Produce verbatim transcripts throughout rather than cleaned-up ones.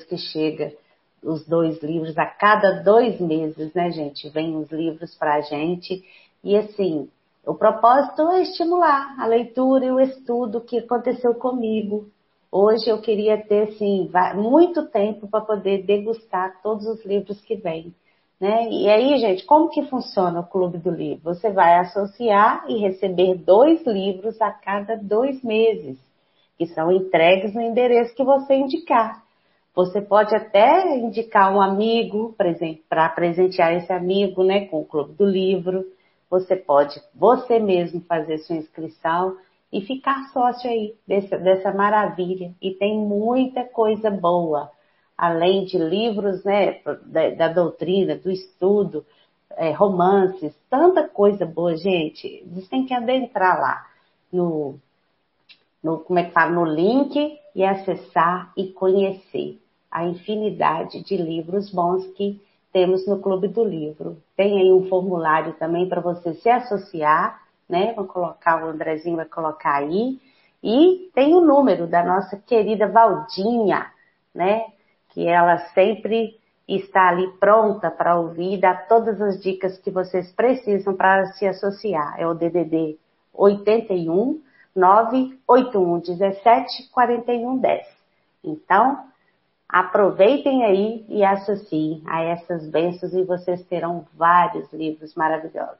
que chega os dois livros, a cada dois meses, né, gente? Vem os livros para a gente. E, assim, o propósito é estimular a leitura e o estudo que aconteceu comigo. Hoje eu queria ter, assim, muito tempo para poder degustar todos os livros que vêm, né? E aí, gente, como que funciona o Clube do Livro? Você vai associar e receber dois livros a cada dois meses, que são entregues no endereço que você indicar. Você pode até indicar um amigo para presentear esse amigo, né, com o Clube do Livro. Você pode, você mesmo, fazer sua inscrição e ficar sócio aí dessa, dessa maravilha. E tem muita coisa boa, além de livros, né, da, da doutrina, do estudo, é, romances, tanta coisa boa, gente. Vocês têm que adentrar lá no, no, como é que fala, no link e acessar e conhecer a infinidade de livros bons que temos no Clube do Livro. Tem aí um formulário também para você se associar, né? Vou colocar, o Andrezinho vai colocar aí. E tem o número da nossa querida Valdinha, né? Que ela sempre está ali pronta para ouvir e dar todas as dicas que vocês precisam para se associar. É o D D D oitenta e um, nove oito um, dezessete, quarenta e um, dez. Então, aproveitem aí e associem a essas bênçãos e vocês terão vários livros maravilhosos.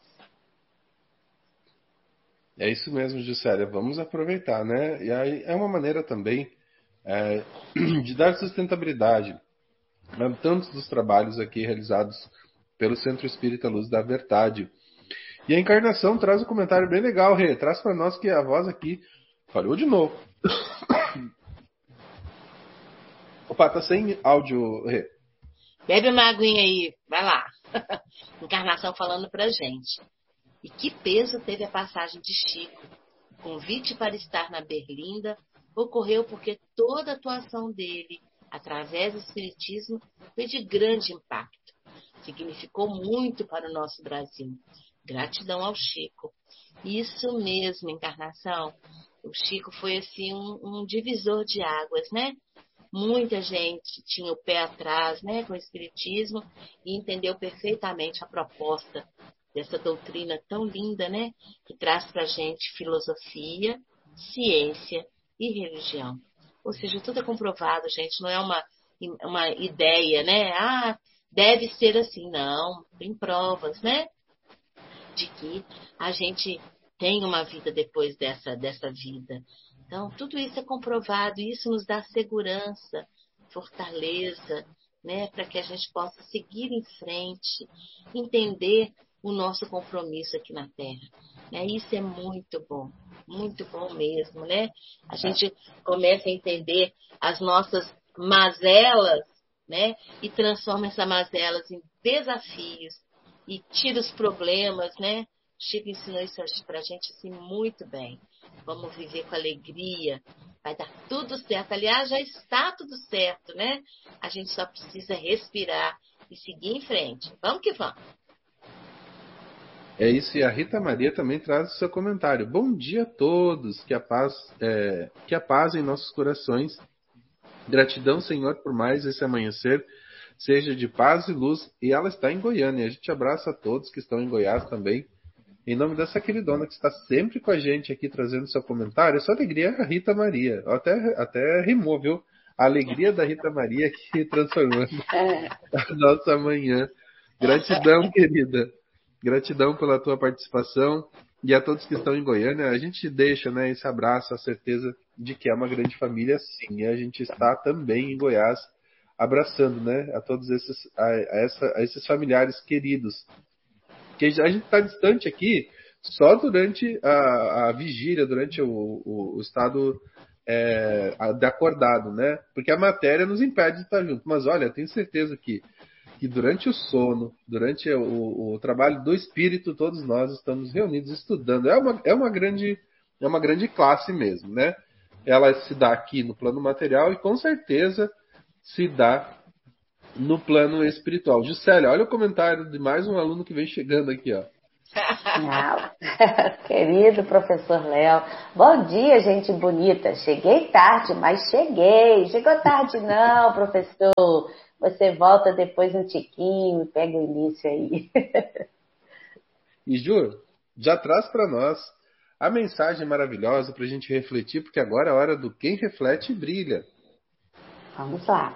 É isso mesmo, Juscelia. Vamos aproveitar, né? E aí é uma maneira também é, de dar sustentabilidade a tantos dos trabalhos aqui realizados pelo Centro Espírita Luz da Verdade. E a Encarnação traz um comentário bem legal, Rê. Traz para nós que a voz aqui falhou de novo. Opa, tá sem áudio, Rê. Bebe uma aguinha aí, vai lá. Encarnação falando pra gente. E que peso teve a passagem de Chico? O convite para estar na Berlinda ocorreu porque toda a atuação dele, através do Espiritismo, foi de grande impacto. Significou muito para o nosso Brasil. Gratidão ao Chico. Isso mesmo, Encarnação. O Chico foi assim um, um divisor de águas, né? Muita gente tinha o pé atrás, né, com o Espiritismo e entendeu perfeitamente a proposta dessa doutrina tão linda, né, que traz para a gente filosofia, ciência e religião. Ou seja, tudo é comprovado, gente, não é uma, uma ideia, né, ah, deve ser assim, não, tem provas, né, de que a gente tem uma vida depois dessa, dessa vida. Então, tudo isso é comprovado, e isso nos dá segurança, fortaleza, né, para que a gente possa seguir em frente, entender o nosso compromisso aqui na Terra. Né? Isso é muito bom, muito bom mesmo, né? A gente começa a entender as nossas mazelas, né, e transforma essas mazelas em desafios e tira os problemas, né? Chico ensinou isso para a gente assim, muito bem. Vamos viver com alegria, vai dar tudo certo. Aliás, já está tudo certo, né? A gente só precisa respirar e seguir em frente. Vamos que vamos. É isso, e a Rita Maria também traz o seu comentário. Bom dia a todos, que a paz, é, que a paz em nossos corações. Gratidão, Senhor, por mais esse amanhecer, seja de paz e luz. E ela está em Goiânia. A gente abraça a todos que estão em Goiás também. Em nome dessa queridona que está sempre com a gente aqui trazendo seu comentário, sua alegria é a Rita Maria. Até, até rimou, viu? A alegria da Rita Maria aqui transformando a nossa manhã. Gratidão, querida. Gratidão pela tua participação. E a todos que estão em Goiânia, a gente deixa, né, esse abraço, a certeza de que é uma grande família, sim. E a gente está também em Goiás abraçando, né, a todos esses, a, a essa, a esses familiares queridos. Porque a gente está distante aqui só durante a, a vigília, durante o, o, o estado é, de acordado, né? Porque a matéria nos impede de estar junto. Mas olha, tenho certeza que, que durante o sono, durante o, o trabalho do espírito, todos nós estamos reunidos estudando. É uma, é uma, grande, é uma grande classe mesmo, né? Ela se dá aqui no plano material e com certeza se dá no plano espiritual. Juscelia, olha o comentário de mais um aluno que vem chegando aqui, ó. Não. Querido professor Léo, bom dia, gente bonita. Cheguei tarde, mas cheguei. Chegou tarde não, professor. Você volta depois um tiquinho e pega o início aí. E Ju, já traz para nós a mensagem maravilhosa para a gente refletir, porque agora é a hora do quem reflete e brilha. Vamos lá.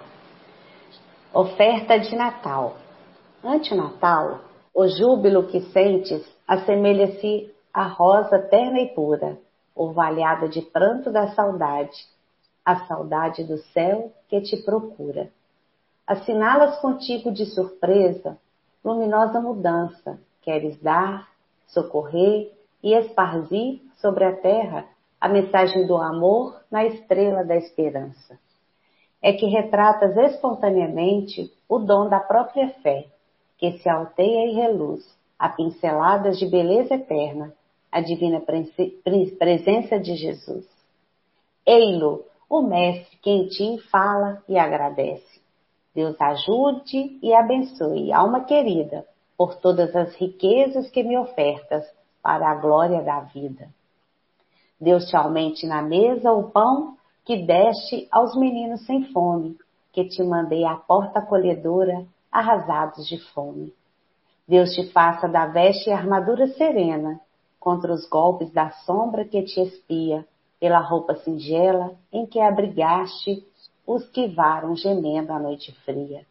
Oferta de Natal. Ante o Natal, o júbilo que sentes assemelha-se à rosa terna e pura, orvalhada de pranto da saudade, a saudade do céu que te procura. Assinalas contigo de surpresa, luminosa mudança, queres dar, socorrer e esparzir sobre a terra a mensagem do amor na estrela da esperança. É que retratas espontaneamente o dom da própria fé, que se alteia e reluz, a pinceladas de beleza eterna, a divina presença de Jesus. Ei-lo, o Mestre que em ti fala e agradece. Deus ajude e abençoe, alma querida, por todas as riquezas que me ofertas para a glória da vida. Deus te aumente na mesa o pão que deste aos meninos sem fome, que te mandei à porta acolhedora, arrasados de fome. Deus te faça da veste e armadura serena, contra os golpes da sombra que te espia, pela roupa singela em que abrigaste os que varam gemendo a noite fria.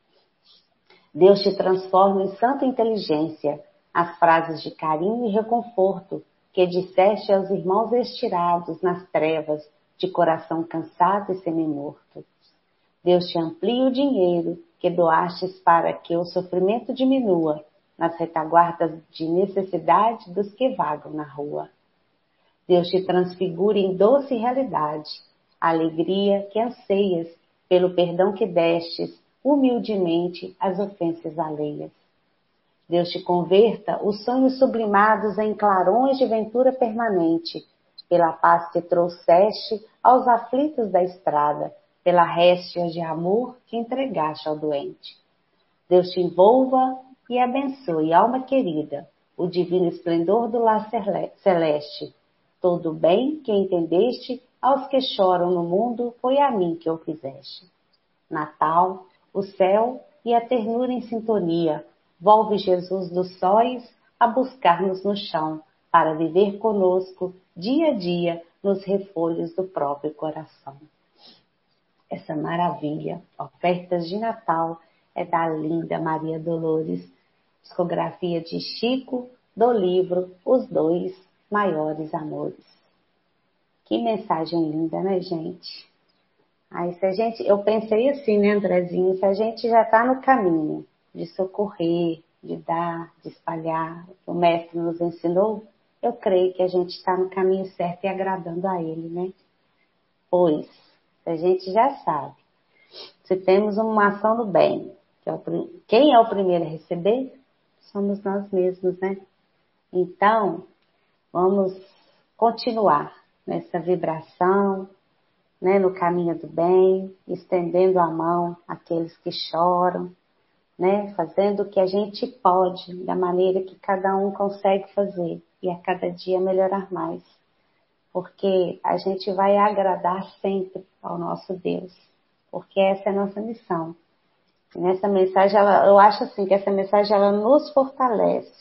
Deus te transforma em santa inteligência as frases de carinho e reconforto que disseste aos irmãos estirados nas trevas, de coração cansado e semimorto. Deus te amplia o dinheiro que doastes para que o sofrimento diminua nas retaguardas de necessidade dos que vagam na rua. Deus te transfigure em doce realidade a alegria que anseias pelo perdão que destes humildemente às ofensas alheias. Deus te converta os sonhos sublimados em clarões de ventura permanente, pela paz que trouxeste aos aflitos da estrada, pela réstia de amor que entregaste ao doente. Deus te envolva e abençoe, alma querida, o divino esplendor do lar celeste. Todo o bem que entendeste aos que choram no mundo foi a mim que o fizeste. Natal, o céu e a ternura em sintonia, volve Jesus dos sóis a buscar-nos no chão, para viver conosco dia a dia nos refolhos do próprio coração. Essa maravilha, ofertas de Natal, é da linda Maria Dolores, psicografia de Chico, do livro Os Dois Maiores Amores. Que mensagem linda, né, gente? Aí, se a gente, eu pensei assim, né, Andrezinho, se a gente já está no caminho de socorrer, de dar, de espalhar, o que o Mestre nos ensinou, eu creio que a gente está no caminho certo e agradando a Ele, né? Pois, a gente já sabe, se temos uma ação do bem, que é o, quem é o primeiro a receber? Somos nós mesmos, né? Então, vamos continuar nessa vibração, né, no caminho do bem, estendendo a mão àqueles que choram, né, fazendo o que a gente pode, da maneira que cada um consegue fazer, e a cada dia melhorar mais. Porque a gente vai agradar sempre ao nosso Deus, porque essa é a nossa missão. E nessa mensagem, ela, eu acho assim, que essa mensagem ela nos fortalece.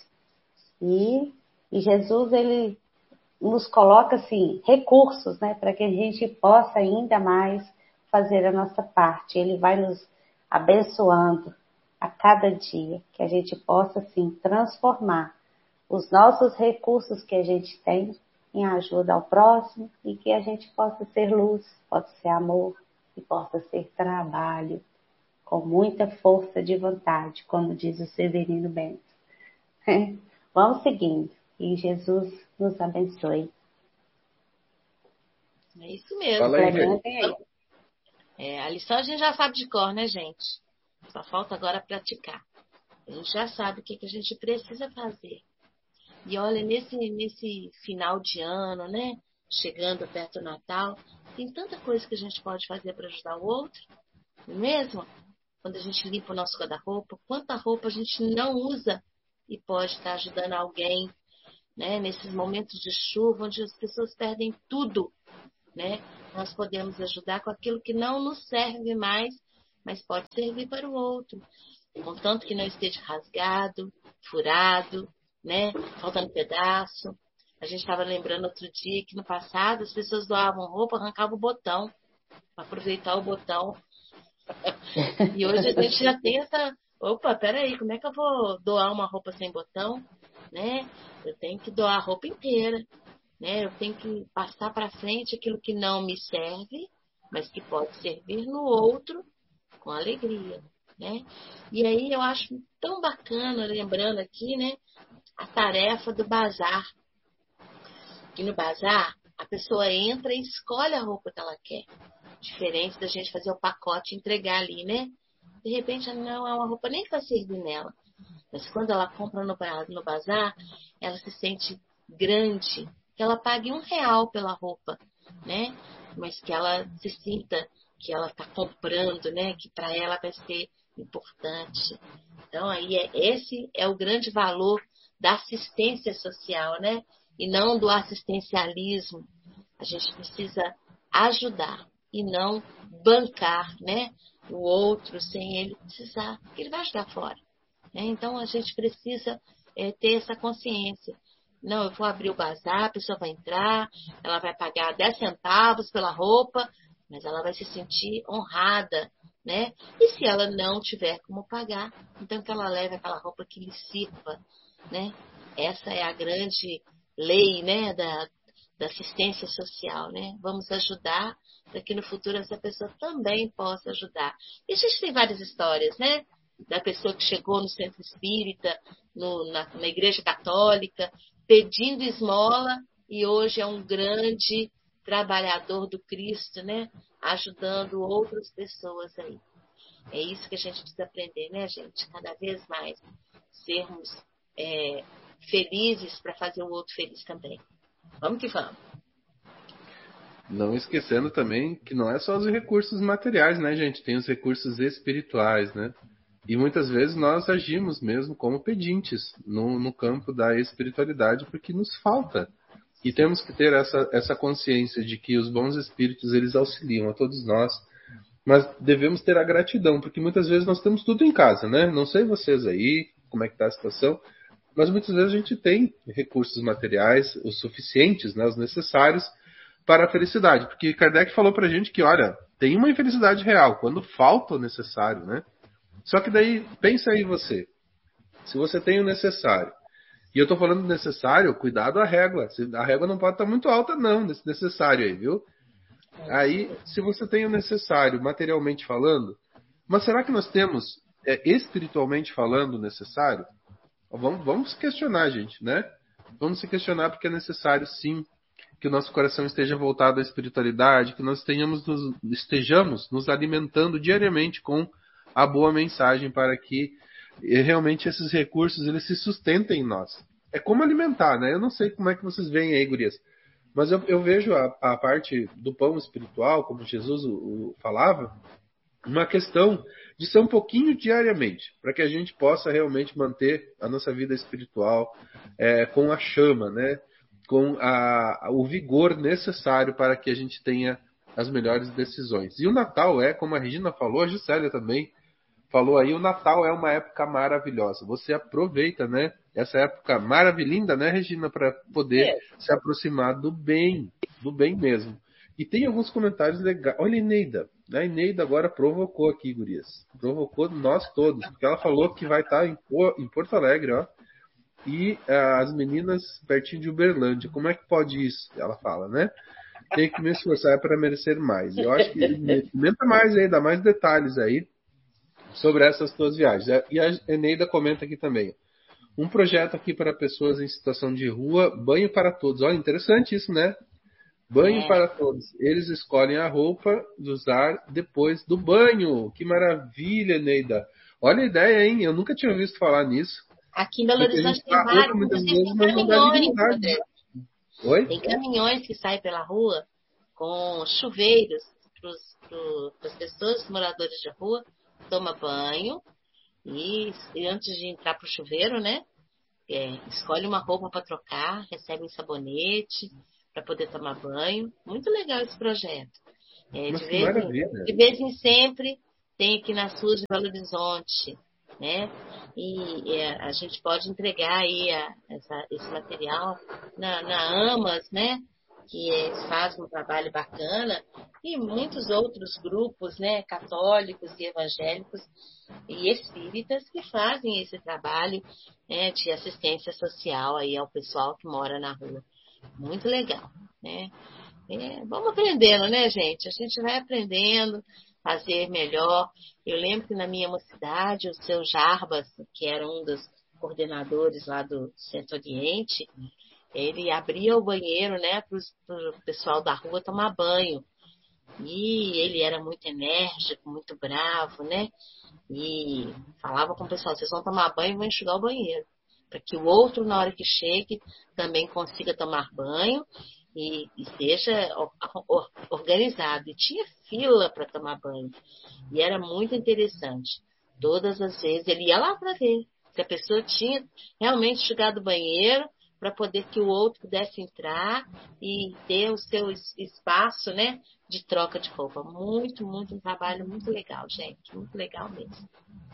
E, e Jesus, ele nos coloca assim, recursos, né, para que a gente possa ainda mais fazer a nossa parte. Ele vai nos abençoando a cada dia, que a gente possa assim transformar os nossos recursos que a gente tem em ajuda ao próximo e que a gente possa ser luz, possa ser amor e possa ser trabalho com muita força de vontade, como diz o Severino Bento. Vamos seguindo e Jesus nos abençoe. É isso mesmo. Fala aí, aí. É, a lição a gente já sabe de cor, né, gente? Só falta agora praticar. A gente já sabe o que, que a gente precisa fazer. E olha, nesse, nesse final de ano, né? Chegando perto do Natal, tem tanta coisa que a gente pode fazer para ajudar o outro, não é mesmo? Quando a gente limpa o nosso guarda-roupa, quanta roupa a gente não usa e pode estar ajudando alguém, né? Nesses momentos de chuva, onde as pessoas perdem tudo, né? Nós podemos ajudar com aquilo que não nos serve mais, mas pode servir para o outro, contanto que não esteja rasgado, furado, né? Faltando pedaço. A gente estava lembrando outro dia que no passado as pessoas doavam roupa, arrancavam o botão, para aproveitar o botão. E hoje a gente já tem essa... Opa, peraí, como é que eu vou doar uma roupa sem botão? Né? Eu tenho que doar a roupa inteira. Né? Eu tenho que passar para frente aquilo que não me serve, mas que pode servir no outro com alegria. Né? E aí eu acho tão bacana, lembrando aqui, né, a tarefa do bazar. Que no bazar, a pessoa entra e escolhe a roupa que ela quer. Diferente da gente fazer o pacote e entregar ali, né? De repente, não é uma roupa nem que vai servir nela. Mas quando ela compra no, no bazar, ela se sente grande. Que ela pague um real pela roupa, né? Mas que ela se sinta que ela está comprando, né? Que para ela vai ser importante. Então, aí é, esse é o grande valor da assistência social, né? E não do assistencialismo. A gente precisa ajudar e não bancar, né, o outro sem ele precisar, porque ele vai ajudar fora. Né? Então, a gente precisa é, ter essa consciência. Não, eu vou abrir o bazar, a pessoa vai entrar, ela vai pagar dez centavos pela roupa, mas ela vai se sentir honrada, né? E se ela não tiver como pagar, então que ela leve aquela roupa que lhe sirva, né? Essa é a grande lei, né, da, da assistência social, né? Vamos ajudar para que no futuro essa pessoa também possa ajudar. E a gente tem várias histórias, né? Da pessoa que chegou no centro espírita, no, na, na igreja católica, pedindo esmola e hoje é um grande trabalhador do Cristo, né? Ajudando outras pessoas aí. É isso que a gente precisa aprender, né, gente? Cada vez mais sermos é, felizes para fazer o outro feliz também. Vamos que vamos. Não esquecendo também que não é só os recursos materiais, né, gente? Tem os recursos espirituais, né? E muitas vezes nós agimos mesmo como pedintes no, no campo da espiritualidade porque nos falta. E temos que ter essa, essa consciência de que os bons espíritos, eles auxiliam a todos nós. Mas devemos ter a gratidão, porque muitas vezes nós temos tudo em casa, né? Não sei vocês aí, como é que está a situação, mas muitas vezes a gente tem recursos materiais, os suficientes, né, os necessários para a felicidade. Porque Kardec falou pra gente que, olha, tem uma infelicidade real, quando falta o necessário, né? Só que daí, pensa aí você, se você tem o necessário, e eu estou falando do necessário, cuidado a régua, a régua não pode estar muito alta não, nesse necessário aí, viu? Aí, se você tem o necessário, materialmente falando, mas será que nós temos, é, espiritualmente falando, o necessário? Vamos, vamos se questionar, gente, né? Vamos se questionar porque é necessário, sim, que o nosso coração esteja voltado à espiritualidade, que nós tenhamos nos, estejamos nos alimentando diariamente com a boa mensagem para que realmente esses recursos eles se sustentem em nós. É como alimentar, né? Eu não sei como é que vocês veem aí, gurias, mas eu, eu vejo a, a parte do pão espiritual, como Jesus o, o falava, uma questão de ser um pouquinho diariamente, para que a gente possa realmente manter a nossa vida espiritual é, com a chama, né? Com a, o vigor necessário para que a gente tenha as melhores decisões. E o Natal é, como a Regina falou, a Gisélia também falou aí, o Natal é uma época maravilhosa. Você aproveita, né? Essa época maravilhosa, né, Regina, para poder é. se aproximar do bem, do bem mesmo. E tem alguns comentários legais. Olha a Eneida. A Eneida agora provocou aqui, gurias. Provocou nós todos, porque ela falou que vai estar em, em Porto Alegre, ó. E uh, as meninas pertinho de Uberlândia. Como é que pode isso? Ela fala, né? Tem que me esforçar para merecer mais. Eu acho que comenta mais aí, dá mais detalhes aí sobre essas tuas viagens. E a Eneida comenta aqui também. Um projeto aqui para pessoas em situação de rua, banho para todos. Olha, interessante isso, né? Banho é. para todos. Eles escolhem a roupa de usar depois do banho. Que maravilha, Eneida. Olha a ideia, hein? Eu nunca tinha visto falar nisso. Aqui em Belo Horizonte tem vários, muitas vezes tem caminhões, André. Oi? Tem caminhões que saem pela rua com chuveiros para as pessoas, moradores de rua, toma banho e, e antes de entrar para o chuveiro, né? é, escolhe uma roupa para trocar, recebe um sabonete para poder tomar banho. Muito legal esse projeto. É, Mas de, que vez em, maravilha. de vez em sempre tem aqui na Sul de Belo Horizonte, né? E é, a gente pode entregar aí a, essa, esse material na, na Amas, né? Que é, faz um trabalho bacana, e muitos outros grupos, né? Católicos e evangélicos e espíritas que fazem esse trabalho, né, de assistência social aí ao pessoal que mora na rua. Muito legal, né? É, vamos aprendendo, né, gente? A gente vai aprendendo a fazer melhor. Eu lembro que na minha mocidade, o seu Jarbas, que era um dos coordenadores lá do Centro-Oriente, ele abria o banheiro, né, para o pessoal da rua tomar banho. E ele era muito enérgico, muito bravo, né? E falava com o pessoal: vocês vão tomar banho e vão enxugar o banheiro, para que o outro, na hora que chegue, também consiga tomar banho e, e seja organizado. E tinha fila para tomar banho. E era muito interessante. Todas as vezes ele ia lá para ver se a pessoa tinha realmente enxugado o banheiro, para poder que o outro pudesse entrar e ter o seu espaço, né, de troca de roupa. Muito, muito, um trabalho muito legal, gente. Muito legal mesmo.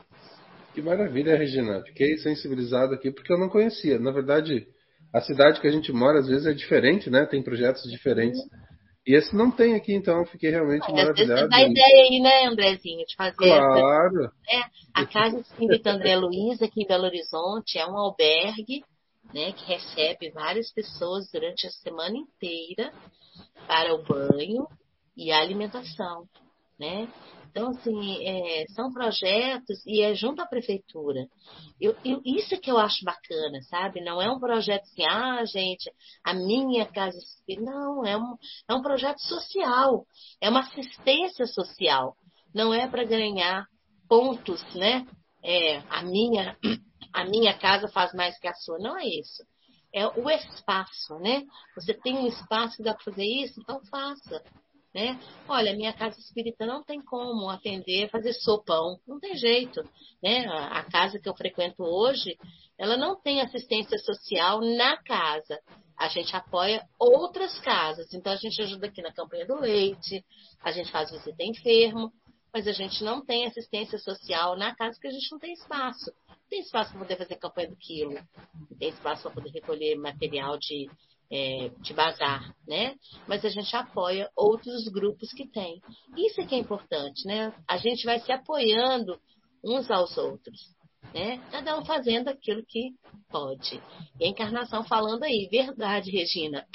Que maravilha, Regina. Fiquei sensibilizado aqui porque eu não conhecia. Na verdade, a cidade que a gente mora às vezes é diferente, né? Tem projetos diferentes. E esse não tem aqui, então eu fiquei realmente Olha, às vezes você maravilhado. dá ideia aí, né, Andrezinho, de fazer Claro. essa, né? A Casa Espírita André Luiz, aqui em Belo Horizonte, é um albergue, né, que recebe várias pessoas durante a semana inteira para o banho e a alimentação, né? Então, assim, é, são projetos e é junto à prefeitura. Eu, eu, isso é que eu acho bacana, sabe? Não é um projeto assim, ah, gente, a minha casa espírita. Não, é um, é um projeto social, é uma assistência social. Não é para ganhar pontos, né? É, a, minha, a minha casa faz mais que a sua. Não é isso. É o espaço, né? Você tem um espaço que dá para fazer isso, então faça. Né? Olha, minha casa espírita não tem como atender, fazer sopão, não tem jeito, né? A, a casa que eu frequento hoje, ela não tem assistência social na casa. A gente apoia outras casas, então a gente ajuda aqui na campanha do leite, a gente faz visita enfermo, mas a gente não tem assistência social na casa porque a gente não tem espaço. Não tem espaço para poder fazer campanha do quilo, não tem espaço para poder recolher material de É, de bazar, né? Mas a gente apoia outros grupos que tem. Isso é que é importante, né? A gente vai se apoiando uns aos outros, né? Cada um fazendo aquilo que pode. E a encarnação falando aí, verdade, Regina.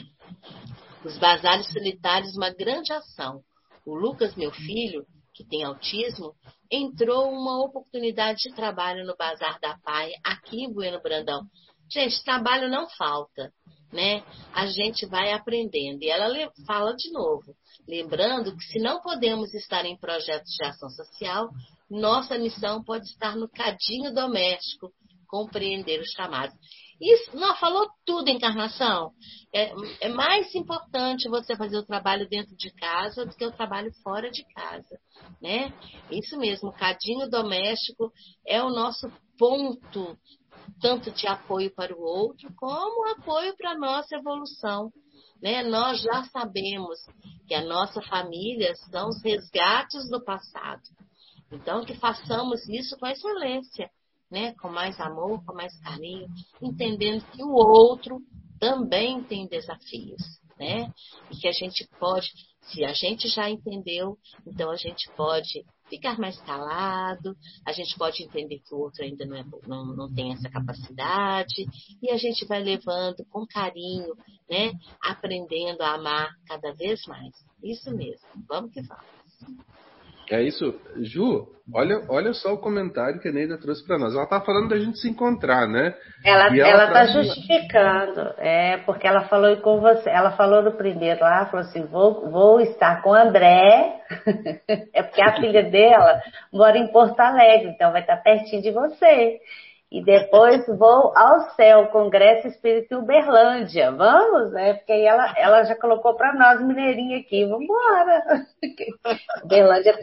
Os bazares solitários, uma grande ação. O Lucas, meu filho, que tem autismo, entrou uma oportunidade de trabalho no Bazar da Pai, aqui em Bueno Brandão. Gente, trabalho não falta, né? A gente vai aprendendo. E ela fala de novo, lembrando que se não podemos estar em projetos de ação social, nossa missão pode estar no cadinho doméstico, compreender os chamados. Isso, não, falou tudo, encarnação. É, é mais importante você fazer o trabalho dentro de casa do que o trabalho fora de casa, né? Isso mesmo, o cadinho doméstico é o nosso ponto, tanto de apoio para o outro, como apoio para a nossa evolução, né? Nós já sabemos que a nossa família são os resgates do passado. Então, que façamos isso com excelência, né? Com mais amor, com mais carinho, entendendo que o outro também tem desafios, né? E que a gente pode, se a gente já entendeu, então a gente pode ficar mais calado, a gente pode entender que o outro ainda não, é, não, não tem essa capacidade, e a gente vai levando com carinho, né? Aprendendo a amar cada vez mais. Isso mesmo, vamos que vamos. É isso. Ju, olha, olha só o comentário que a Neida trouxe para nós. Ela tá falando da gente se encontrar, né? Ela, e ela, ela tá traz... justificando, é, porque ela falou com você, ela falou no primeiro lá, falou assim, vou, vou estar com o André, é porque a filha dela mora em Porto Alegre, então vai estar pertinho de você. E depois vou ao céu, Congresso Espírita Uberlândia. Vamos, né? Porque aí ela, ela já colocou para nós, mineirinha aqui. Vamos embora. Uberlândia,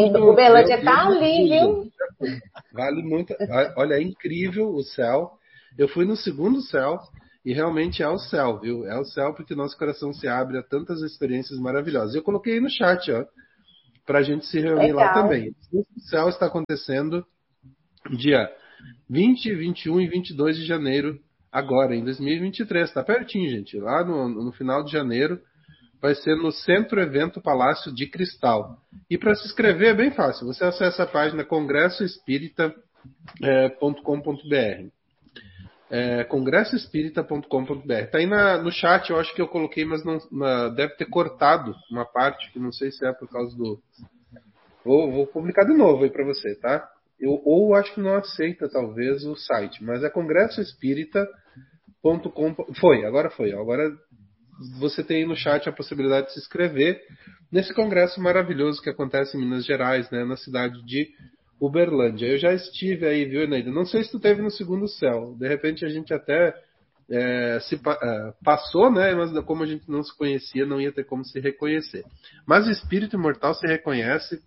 Uberlândia tá ali, viu? Vale muito. Olha, é incrível o céu. Eu fui no segundo céu e realmente é o céu, viu? É o céu porque nosso coração se abre a tantas experiências maravilhosas. Eu coloquei aí no chat, ó, pra gente se reunir Legal. lá também. O céu está acontecendo dia vinte, vinte e um e vinte e dois de janeiro, agora, em dois mil e vinte e três. Tá pertinho, gente. Lá no, no final de janeiro vai ser no Centro Evento Palácio de Cristal. E para se inscrever é bem fácil. Você acessa a página congresso espírita ponto com ponto b r. É, congresso espírita ponto com ponto b r. Tá aí na, no chat, eu acho que eu coloquei, mas não, na, deve ter cortado uma parte, que não sei se é por causa do... Vou, vou publicar de novo aí para você, tá? Eu, ou acho que não aceita, talvez, o site, mas é congresso espírita ponto com. Foi, agora foi. Agora você tem aí no chat a possibilidade de se inscrever nesse congresso maravilhoso que acontece em Minas Gerais, né, na cidade de Uberlândia. Eu já estive aí, viu, Eneida? Não sei se tu teve no Segundo Céu. De repente a gente até é, se é, passou, né? Mas como a gente não se conhecia, não ia ter como se reconhecer. Mas o espírito imortal se reconhece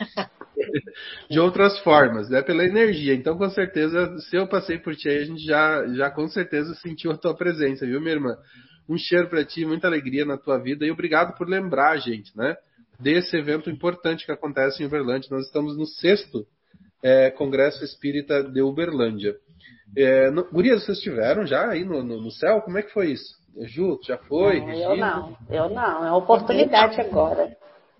de outras formas, né? Pela energia. Então, com certeza, se eu passei por ti aí, a gente já, já com certeza sentiu a tua presença, viu, minha irmã? Um cheiro para ti, muita alegria na tua vida e obrigado por lembrar a gente, né? Desse evento importante que acontece em Uberlândia. Nós estamos no sexto é, Congresso Espírita de Uberlândia. É, no, Gurias, vocês estiveram já aí no, no, no céu? Como é que foi isso? Ju, já foi? Não, Regina? eu não, eu não. É uma oportunidade agora.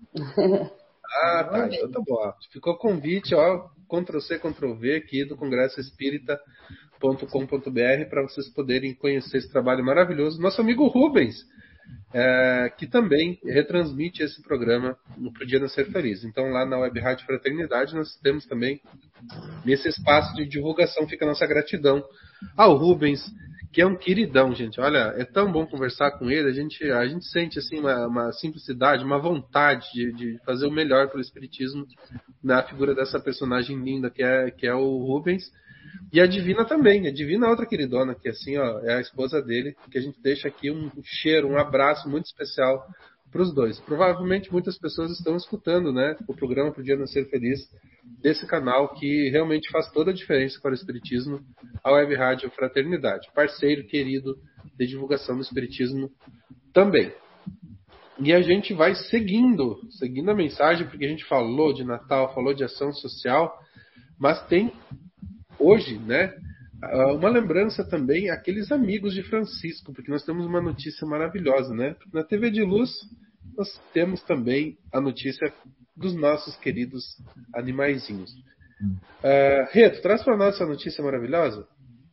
Ah, tá. Então tá bom. Ficou convite, ó, control C, control V aqui do congresso espírita ponto com ponto b r para vocês poderem conhecer esse trabalho maravilhoso. Nosso amigo Rubens, é, que também retransmite esse programa no Pro Dia Nascer Feliz. Então lá na Web Rádio Fraternidade nós temos também nesse espaço de divulgação, fica a nossa gratidão ao Rubens, que é um queridão, gente. Olha, é tão bom conversar com ele, a gente, a gente sente assim uma, uma simplicidade, uma vontade de, de fazer o melhor pelo Espiritismo na figura dessa personagem linda que é, que é o Rubens. E a Divina também, a Divina é outra queridona, que assim, ó, é a esposa dele, que a gente deixa aqui um cheiro, um abraço muito especial para os dois. Provavelmente muitas pessoas estão escutando, né, o programa Pro Dia Nascer Feliz, desse canal que realmente faz toda a diferença para o Espiritismo, a Web Rádio Fraternidade, parceiro querido de divulgação do Espiritismo também. E a gente vai seguindo, seguindo a mensagem, porque a gente falou de Natal, falou de ação social, mas tem hoje, né, uma lembrança também àqueles amigos de Francisco, porque nós temos uma notícia maravilhosa, né? Na T V de Luz nós temos também a notícia dos nossos queridos animaizinhos. Uh, Reto, traz para nós essa notícia maravilhosa?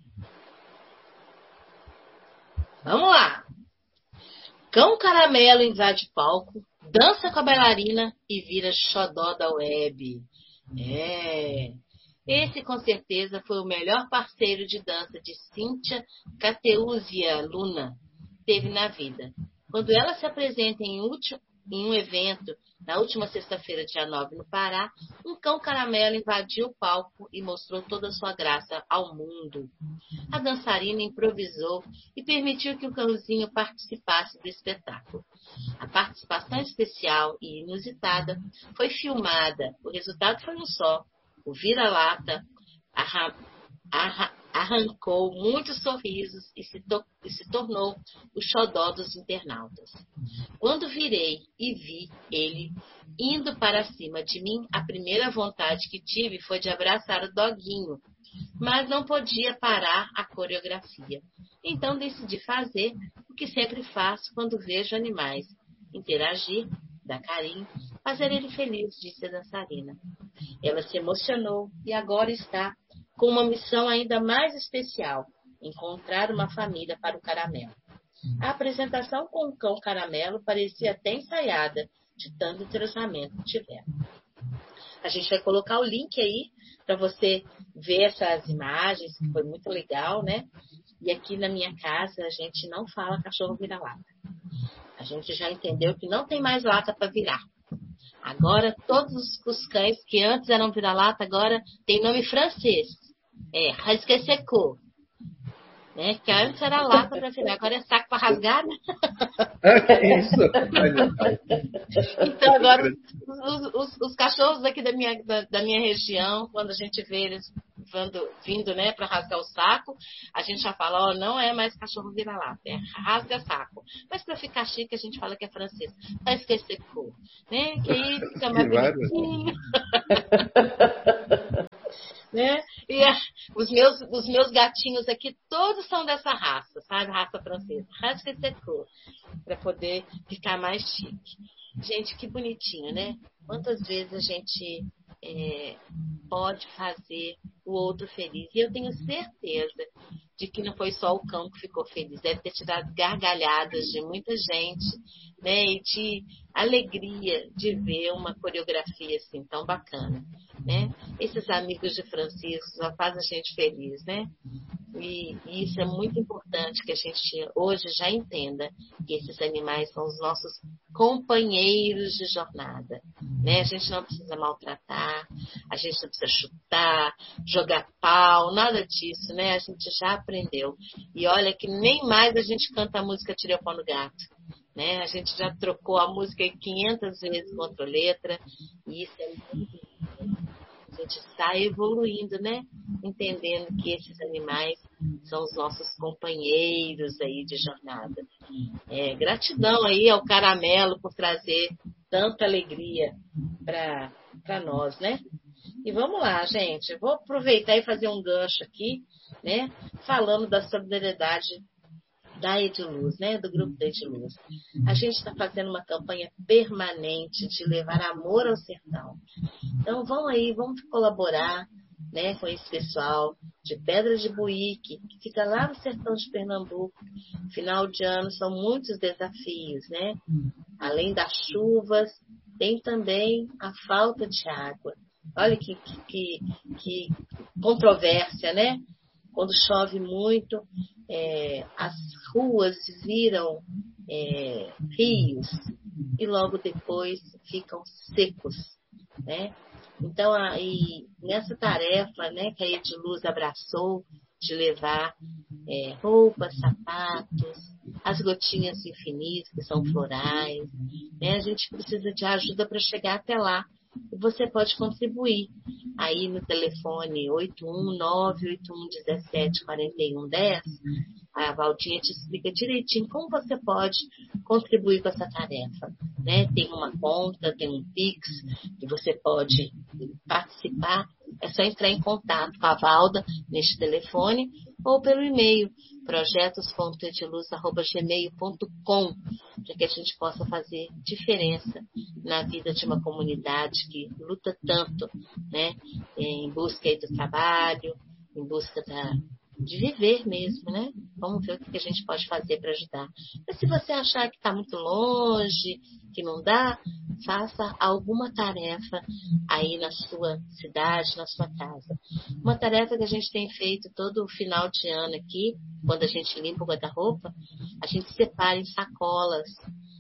Vamos lá! Cão Caramelo invade palco, dança com a bailarina e vira xodó da web. É... Esse, com certeza, foi o melhor parceiro de dança de Cíntia Cateuzia Luna teve na vida. Quando ela se apresenta em, último, em um evento, na última sexta-feira, dia nove, no Pará, um cão caramelo invadiu o palco e mostrou toda a sua graça ao mundo. A dançarina improvisou e permitiu que o cãozinho participasse do espetáculo. A participação especial e inusitada foi filmada. O resultado foi um só. O vira-lata arra, arra, arrancou muitos sorrisos e se, to, e se tornou o xodó dos internautas. Quando virei e vi ele indo para cima de mim, a primeira vontade que tive foi de abraçar o doguinho, mas não podia parar a coreografia. Então decidi fazer o que sempre faço quando vejo animais: interagir, dar carinho, fazer ele feliz, disse a dançarina. Ela se emocionou e agora está com uma missão ainda mais especial: encontrar uma família para o caramelo. A apresentação com o cão caramelo parecia até ensaiada, de tanto entrosamento que tiveram. A gente vai colocar o link aí para você ver essas imagens, que foi muito legal, né? E aqui na minha casa a gente não fala cachorro vira-lata. A gente já entendeu que não tem mais lata para virar. Agora, todos os cães que antes eram vira-lata, agora tem nome francês. É, rasque secou. Né? Que antes era lata para virar, agora é saco para rasgar, né? É isso. Então, agora, os, os, os cachorros aqui da minha, da, da minha região, quando a gente vê eles vindo, vindo né, para rasgar o saco, a gente já fala, ó, não é mais cachorro vira-lata, é rasga saco. Mas para ficar chique, a gente fala que é francês. Vai esquecer cor, né? Que aí fica mais bonitinho. Né? E a, os, meus, os meus gatinhos aqui, todos são dessa raça, sabe? Raça francesa. Rasga secou, para poder ficar mais chique. Gente, que bonitinho, né? Quantas vezes a gente é, pode fazer o outro feliz? E eu tenho certeza de que não foi só o cão que ficou feliz. Deve ter tirado gargalhadas de muita gente, né? E de alegria de ver uma coreografia assim tão bacana, né? Esses amigos de Francisco só fazem a gente feliz, né? E, e isso é muito importante que a gente hoje já entenda que esses animais são os nossos companheiros de jornada, né? A gente não precisa maltratar, a gente não precisa chutar, jogar pau, nada disso, né? A gente já aprendeu. E olha que nem mais a gente canta a música Tirei o Pau no Gato, né? A gente já trocou a música quinhentas vezes contra letra, e isso é muito importante. A gente está evoluindo, né? Entendendo que esses animais são os nossos companheiros aí de jornada. É, gratidão aí ao Caramelo por trazer tanta alegria para nós, né? E vamos lá, gente. Eu vou aproveitar e fazer um gancho aqui, né? Falando da solidariedade da Ediluz, né? Do grupo da Ediluz. A gente está fazendo uma campanha permanente de levar amor ao sertão. Então, vão aí, vamos colaborar, né, com esse pessoal de Pedra de Buíque, que fica lá no sertão de Pernambuco. Final de ano são muitos desafios, né? Além das chuvas, tem também a falta de água. Olha que, que, que controvérsia, né? Quando chove muito, é, as ruas viram é, rios e logo depois ficam secos, né? Então, aí, nessa tarefa, né, que a Ediluz abraçou de levar é, roupas, sapatos, as gotinhas infinitas, que são florais, né, a gente precisa de ajuda para chegar até lá. E você pode contribuir aí no telefone oito um nove oito um um sete quatro um um zero. A Valdinha te explica direitinho como você pode contribuir com essa tarefa, né? Tem uma conta, tem um Pix, que você pode participar. É só entrar em contato com a Valda neste telefone ou pelo e-mail projetos ponto ediluz arroba gmail ponto com, para que a gente possa fazer diferença na vida de uma comunidade que luta tanto, né? Em busca aí do trabalho, em busca da de viver mesmo, né? Vamos ver o que a gente pode fazer para ajudar. Mas se você achar que está muito longe, que não dá, faça alguma tarefa aí na sua cidade, na sua casa. Uma tarefa que a gente tem feito todo final de ano aqui, quando a gente limpa o guarda-roupa, a gente separa em sacolas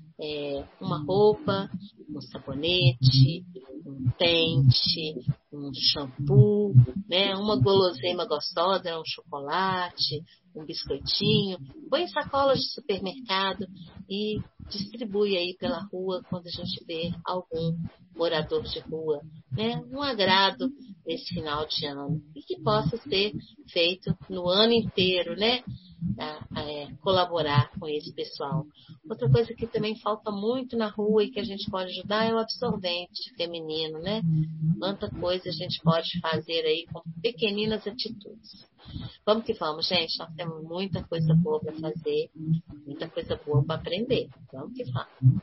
é, uma roupa, um sabonete, um pente, um shampoo, né? Uma guloseima gostosa, um chocolate, um biscoitinho. Põe em sacolas de supermercado e distribui aí pela rua quando a gente vê algum morador de rua, né? Um agrado nesse final de ano e que possa ser feito no ano inteiro, né? A, a, é, colaborar com esse pessoal. Outra coisa que também falta muito na rua e que a gente pode ajudar é o absorvente feminino, né? Quanta coisa a gente pode fazer aí com pequeninas atitudes. Vamos que vamos, gente. Nós temos muita coisa boa para fazer, muita coisa boa para aprender. Vamos que vamos.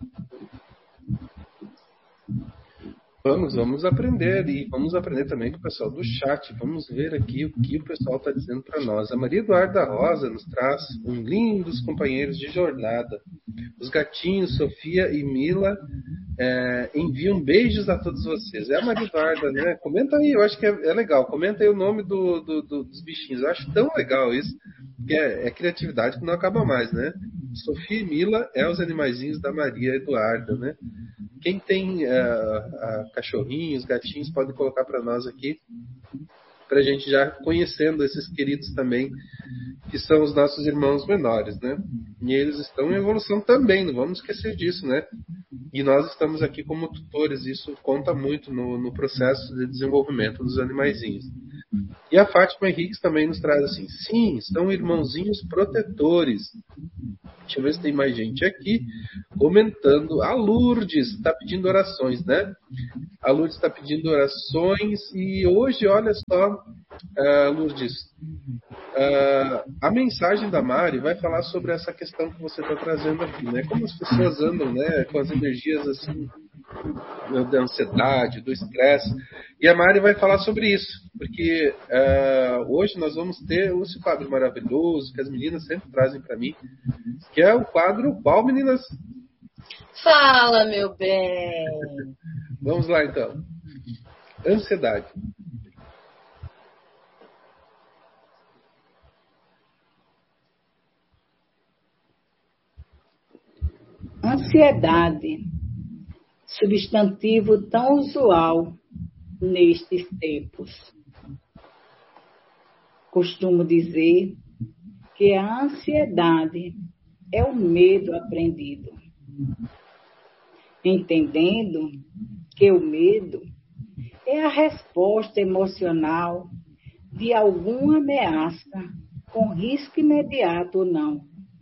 Vamos, vamos aprender e vamos aprender também com o pessoal do chat. Vamos ver aqui o que o pessoal está dizendo para nós. A Maria Eduarda Rosa nos traz um lindos companheiros de jornada. Os gatinhos Sofia e Mila é, enviam beijos a todos vocês. É a Maria Eduarda, né? Comenta aí, eu acho que é, é legal. Comenta aí o nome do, do, do, dos bichinhos. Eu acho tão legal isso, que é, é criatividade que não acaba mais, né? Sofia e Mila é os animaizinhos da Maria Eduarda, né? Quem tem uh, uh, cachorrinhos, gatinhos, pode colocar para nós aqui, para a gente já conhecendo esses queridos também, que são os nossos irmãos menores, né? E eles estão em evolução também, não vamos esquecer disso, né? E nós estamos aqui como tutores, isso conta muito no, no processo de desenvolvimento dos animaizinhos. E a Fátima Henriques também nos traz assim: sim, são irmãozinhos protetores. Deixa eu ver se tem mais gente aqui comentando. A Lourdes está pedindo orações, né? A Lourdes está pedindo orações. E hoje, olha só, uh, Lourdes, uh, a mensagem da Mari vai falar sobre essa questão que você está trazendo aqui, né? Como as pessoas andam, né, com as energias assim, da ansiedade, do estresse. E a Mari vai falar sobre isso, porque uh, hoje nós vamos ter esse quadro maravilhoso que as meninas sempre trazem para mim, que é o quadro Qual, meninas? Fala, meu bem! Vamos lá, então. Ansiedade. Ansiedade, substantivo tão usual nestes tempos. Costumo dizer que a ansiedade é o medo aprendido, entendendo que o medo é a resposta emocional de alguma ameaça, com risco imediato ou não.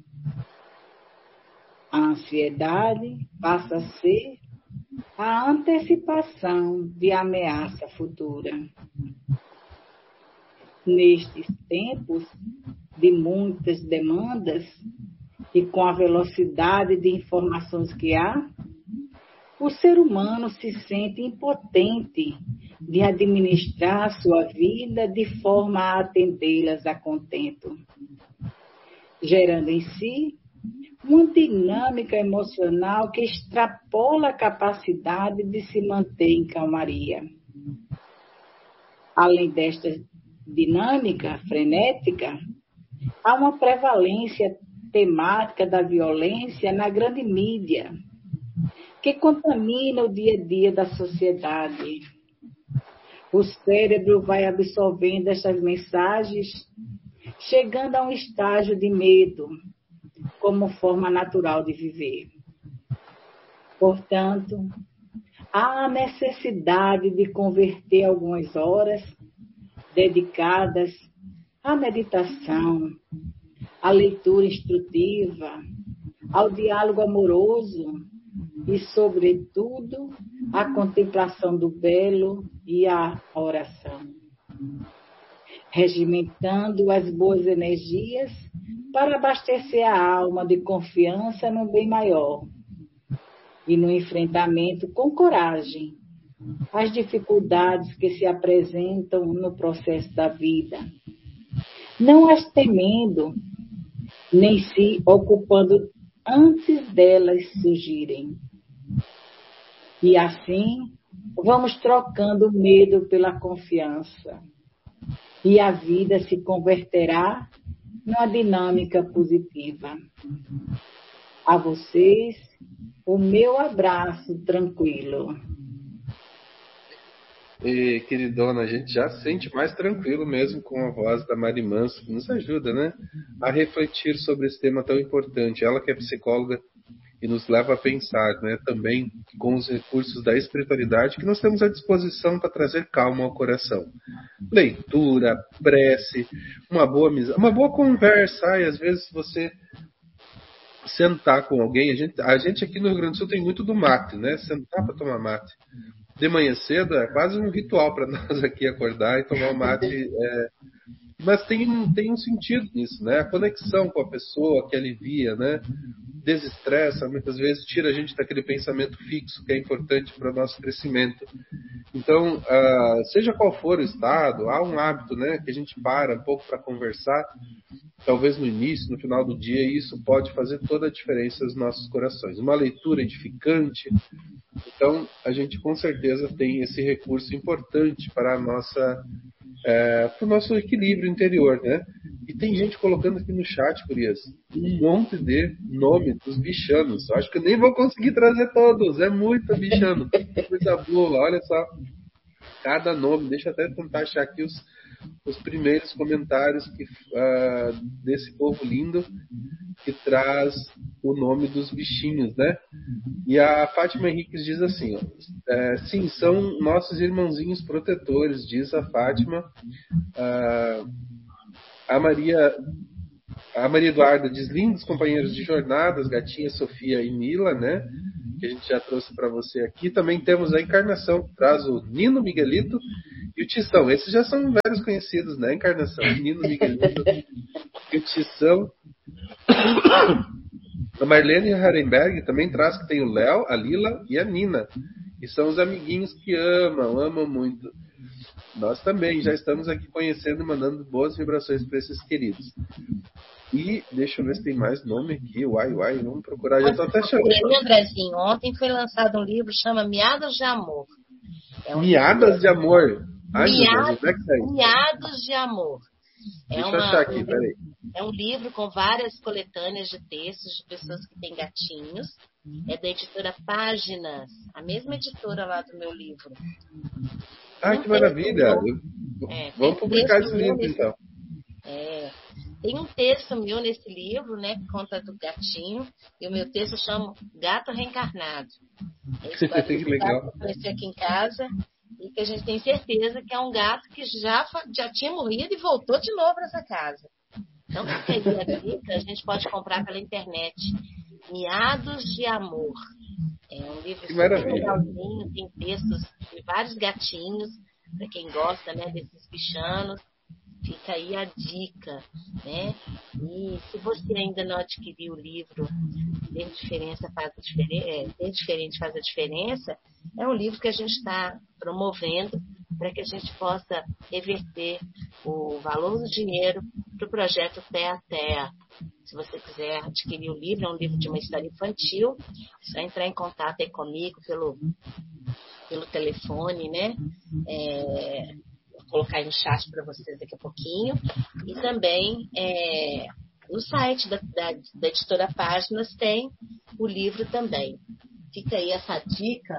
A ansiedade passa a ser a antecipação de ameaça futura. Nestes tempos de muitas demandas e com a velocidade de informações que há, o ser humano se sente impotente de administrar a sua vida de forma a atendê-las a contento, gerando em si uma dinâmica emocional que extrapola a capacidade de se manter em calmaria. Além desta dinâmica frenética, há uma prevalência temática da violência na grande mídia, que contamina o dia a dia da sociedade. O cérebro vai absorvendo essas mensagens, chegando a um estágio de medo, como forma natural de viver. Portanto, há a necessidade de converter algumas horas dedicadas à meditação, à leitura instrutiva, ao diálogo amoroso e, sobretudo, à contemplação do belo e à oração, regimentando as boas energias para abastecer a alma de confiança no bem maior e no enfrentamento com coragem às dificuldades que se apresentam no processo da vida, não as temendo, nem se ocupando antes delas surgirem. E assim, vamos trocando o medo pela confiança, e a vida se converterá numa dinâmica positiva. A vocês, o meu abraço tranquilo. E, queridona, a gente já se sente mais tranquilo mesmo com a voz da Mari Manso, que nos ajuda, né, a refletir sobre esse tema tão importante. Ela que é psicóloga e nos leva a pensar, né, também com os recursos da espiritualidade que nós temos à disposição para trazer calma ao coração. Leitura, prece, uma boa amizade, uma boa conversa. E às vezes você sentar com alguém, a gente, a gente aqui no Rio Grande do Sul tem muito do mate, né? Sentar para tomar mate de manhã cedo é quase um ritual para nós aqui acordar e tomar o mate. É, mas tem, tem um sentido nisso, né? A conexão com a pessoa que alivia, né? Desestressa, muitas vezes tira a gente daquele pensamento fixo que é importante para o nosso crescimento. Então, uh, seja qual for o estado, há um hábito, né, que a gente para um pouco para conversar, talvez no início, no final do dia, e isso pode fazer toda a diferença nos nossos corações. Uma leitura edificante. Então, a gente com certeza tem esse recurso importante para a nossa, é, para o nosso equilíbrio interior, né? E tem gente colocando aqui no chat, Curias, um monte de nome dos bichanos. Acho que eu nem vou conseguir trazer todos, é muito bichano. Coisa boa, olha só. Cada nome, deixa eu até tentar achar aqui os, os primeiros comentários que, uh, desse povo lindo que traz o nome dos bichinhos, né? E a Fátima Henriques diz assim, ó, é, sim, são nossos irmãozinhos protetores, diz a Fátima. Uh, a Maria a Maria Eduarda diz, lindos companheiros de jornadas, gatinha Sofia e Mila, né? Que a gente já trouxe para você aqui. Também temos a Encarnação, que traz o Nino Miguelito e o Tição. Esses já são velhos conhecidos, né? Encarnação, o Nino Miguelito e o Tição. A Marlene Harenberg também traz que tem o Léo, a Lila e a Nina. E são os amiguinhos que amam, amam muito. Nós também já estamos aqui conhecendo e mandando boas vibrações para esses queridos. E deixa eu ver se tem mais nome aqui. Uai, uai, vamos procurar. Já estou até chamando. Andrezinho, ontem foi lançado um livro que chama Miadas de Amor. É um Miadas livro... de Amor? Ai, Miados, Deus, é que tá aí? Miados de Amor. É Deixa uma, eu achar aqui, um, peraí. É um livro com várias coletâneas de textos de pessoas que têm gatinhos. É da editora Páginas, a mesma editora lá do meu livro. Ah, que maravilha! É, Vamos publicar esse livro, nesse... então. É, tem um texto meu nesse livro, né, que conta do gatinho, e o meu texto chama Gato Reencarnado. É que legal. Que apareceu aqui em casa e que a gente tem certeza que é um gato que já, já tinha morrido e voltou de novo para essa casa. Então, fica aí a dica, a gente pode comprar pela internet. Miados de Amor. É um livro super legalzinho, tem textos de vários gatinhos, para quem gosta, né, desses bichanos. Fica aí a dica, né? E se você ainda não adquiriu o livro Ter Diferença faz a diferença, é, Ter Diferente faz a diferença, é um livro que a gente está promovendo para que a gente possa reverter o valor do dinheiro para o projeto Terra a Terra. Se você quiser adquirir o livro, é um livro de uma história infantil, é só entrar em contato aí comigo pelo, pelo telefone, né? É, vou colocar aí no chat para vocês daqui a pouquinho. E também é, no site da, da, da editora Páginas tem o livro também. Fica aí essa dica.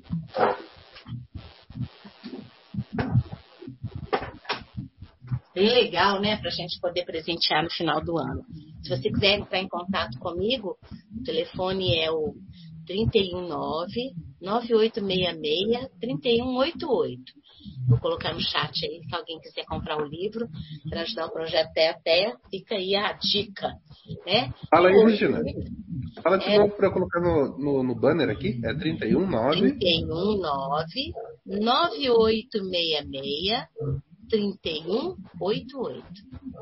Bem legal, né? Para a gente poder presentear no final do ano. Se você quiser entrar em contato comigo, o telefone é o trinta e um nove, nove oito seis seis, trinta e um oitenta e oito. Vou colocar no chat aí, se alguém quiser comprar o livro para ajudar o projeto Terra a Terra, fica aí a dica, né? Fala aí, Regina. Fala de é, novo para eu colocar no, no, no banner aqui. É trinta e um nove... trinta e um nove, nove oito seis seis, trinta e um oitenta e oito.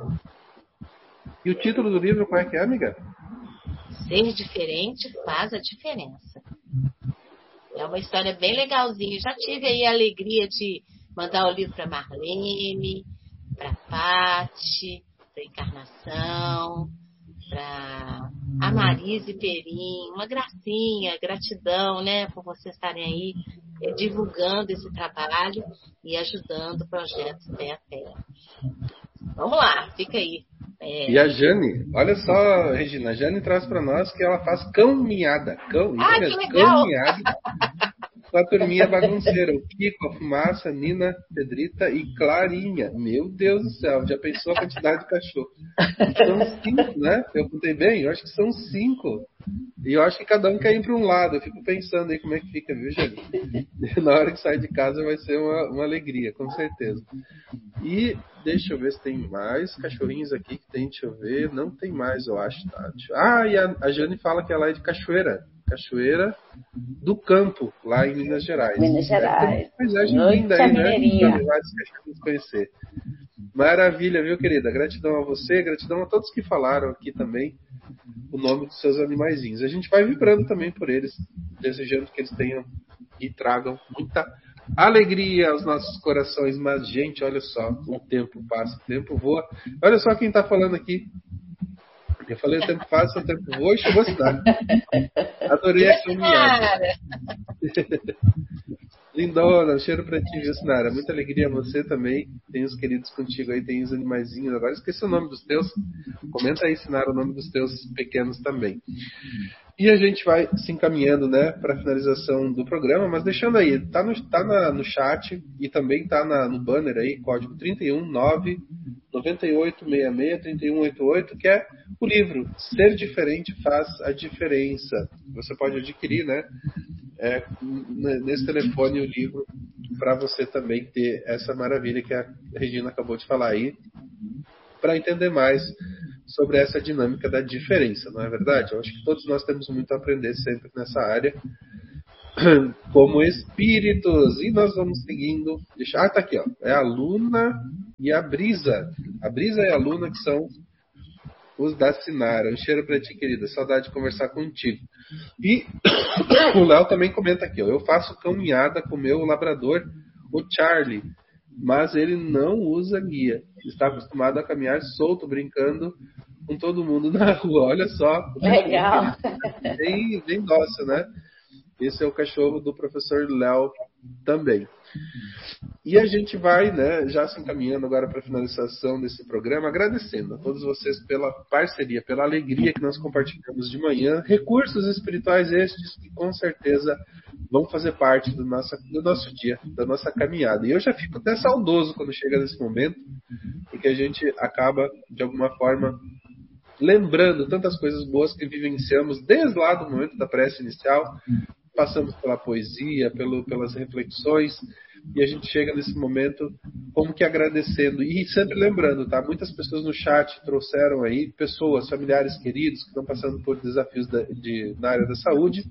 E o título do livro qual é que é, amiga? Ser diferente faz a diferença. É uma história bem legalzinha. Já tive aí a alegria de mandar o livro para Marlene, para Pati, para Encarnação, para a Marise Perim. Uma gracinha, gratidão, né, por vocês estarem aí é, divulgando esse trabalho e ajudando o projeto Terra a Terra. Vamos lá, fica aí. É... E a Jane, olha só, Regina, a Jane traz para nós que ela faz cão-minhada. Cão, ah, mesmo, que legal! Cão-minhada com a turminha bagunceira. O Kiko, a Fumaça, Nina, Pedrita e Clarinha. Meu Deus do céu, já pensou a quantidade de cachorro? São cinco, né? Eu contei bem? Eu acho que são cinco. E eu acho que cada um quer ir para um lado. Eu fico pensando aí como é que fica, viu, Jane? Na hora que sair de casa vai ser uma, uma alegria, com certeza. E deixa eu ver se tem mais cachorrinhos aqui que tem, deixa eu ver. Não tem mais, eu acho, tá? Ah, e a, a Jane fala que ela é de Cachoeira. Cachoeira do Campo, lá em Minas Gerais. Minas Gerais. É, paisagem linda aí, né? Para levar esses cachorrinhos conhecer. Maravilha, viu, querida? Gratidão a você, gratidão a todos que falaram aqui também o nome dos seus animaizinhos. A gente vai vibrando também por eles, desejando que eles tenham e tragam muita alegria aos nossos corações. Mas, gente, olha só, o tempo passa, o tempo voa. Olha só quem está falando aqui. Eu falei o tempo passa, o tempo voa e chegou a cidade. Adorei a caminhada. Lindona, um cheiro pra ti, viu, Sinara? Muita alegria a você também. Tem os queridos contigo aí, tem os animaizinhos. Agora esqueci o nome dos teus. Comenta aí, Sinara, o nome dos teus pequenos também. E a gente vai se encaminhando, né, para a finalização do programa, mas deixando aí, tá no, tá na, no chat e também tá na, no banner aí, código trinta e um nove nove oito seis seis três um oito oito, que é o livro Ser Diferente Faz a Diferença. Você pode adquirir, né, é, nesse telefone o livro para você também ter essa maravilha que a Regina acabou de falar aí, para entender mais sobre essa dinâmica da diferença, não é verdade? Eu acho que todos nós temos muito a aprender sempre nessa área, como espíritos. E nós vamos seguindo. Deixa... Ah, tá aqui, ó. É a Luna e a Brisa. A Brisa e a Luna, que são os da Sinara. Um cheiro pra ti, querida. Saudade de conversar contigo. E o Léo também comenta aqui, ó. Eu faço caminhada com o meu labrador, o Charlie, mas ele não usa guia. Está acostumado a caminhar solto, brincando com todo mundo na rua. Olha só. Legal. Bem, bem dócil, né? Esse é o cachorro do professor Léo também. E a gente vai, né, já se encaminhando agora para a finalização desse programa, agradecendo a todos vocês pela parceria, pela alegria que nós compartilhamos de manhã. Recursos espirituais estes que com certeza vão fazer parte do nosso, do nosso dia, da nossa caminhada. E eu já fico até saudoso quando chega nesse momento, porque a gente acaba, de alguma forma, lembrando tantas coisas boas que vivenciamos desde lá do momento da prece inicial. Passamos pela poesia, pelo, pelas reflexões, e a gente chega nesse momento como que agradecendo. E sempre lembrando, tá? Muitas pessoas no chat trouxeram aí pessoas, familiares queridos, que estão passando por desafios da, de, na área da saúde.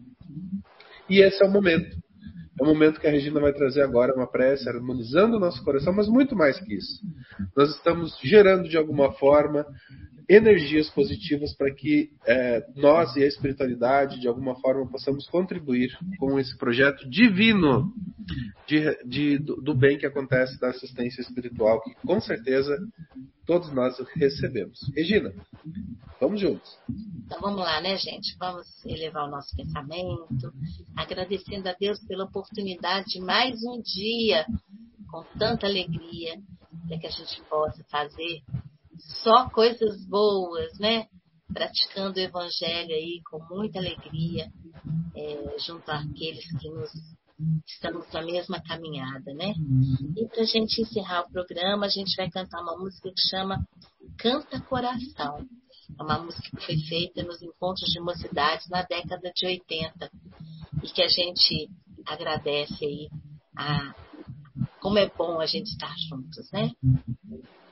E esse é o momento. É o momento que a Regina vai trazer agora uma prece, harmonizando o nosso coração, mas muito mais que isso. Nós estamos gerando, de alguma forma, energias positivas para que é, nós e a espiritualidade, de alguma forma, possamos contribuir com esse projeto divino de, de, do, do bem que acontece da assistência espiritual, que com certeza todos nós recebemos. Regina, vamos juntos. Então vamos lá, né, gente? Vamos elevar o nosso pensamento, agradecendo a Deus pela oportunidade de mais um dia, com tanta alegria, para que a gente possa fazer só coisas boas, né? Praticando o Evangelho aí com muita alegria, é, junto àqueles que nos estamos na mesma caminhada, né? E para a gente encerrar o programa, a gente vai cantar uma música que chama Canta Coração. É uma música que foi feita nos encontros de mocidades na década de oitenta e que a gente agradece aí a como é bom a gente estar juntos, né?